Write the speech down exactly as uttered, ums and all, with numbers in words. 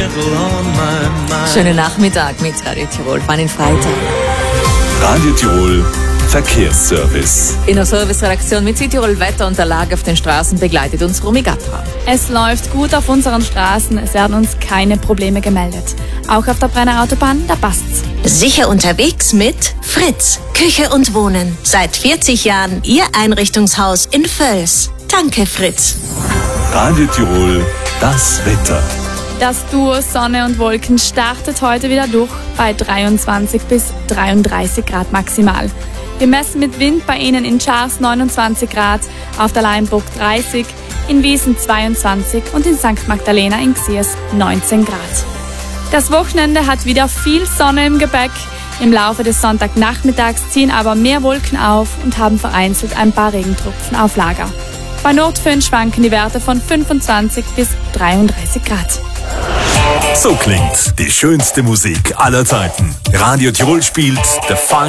Schönen Nachmittag mit Radio Tirol, feinen Freitag. Radio Tirol Verkehrsservice. In der Serviceredaktion mit Südtirol Wetter und der Lage auf den Straßen begleitet uns Romy Gatra. Es läuft gut auf unseren Straßen, es werden uns keine Probleme gemeldet. Auch auf der Brenner Autobahn, da passt's. Sicher unterwegs mit Fritz, Küche und Wohnen. Seit vierzig Jahren Ihr Einrichtungshaus in Völs. Danke, Fritz. Radio Tirol, das Wetter. Das Duo Sonne und Wolken startet heute wieder durch bei dreiundzwanzig bis dreiunddreißig Grad maximal. Gemessen mit Wind bei Ihnen in Schars neunundzwanzig Grad, auf der Leinburg dreißig, in Wiesen zweiundzwanzig und in Sankt Magdalena in Xiers neunzehn Grad. Das Wochenende hat wieder viel Sonne im Gepäck. Im Laufe des Sonntagnachmittags ziehen aber mehr Wolken auf und haben vereinzelt ein paar Regentropfen auf Lager. Bei Nordföhn schwanken die Werte von fünfundzwanzig bis dreiunddreißig Grad. So klingt die schönste Musik aller Zeiten. Radio Tirol spielt The Fine